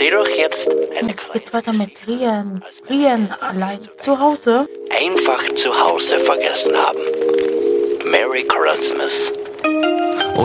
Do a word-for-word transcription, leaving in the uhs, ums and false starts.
sieh doch jetzt eine Jetzt kleine geht's weiter mit Rian. Rian allein zu Hause. einfach zu Hause vergessen haben. Merry Christmas.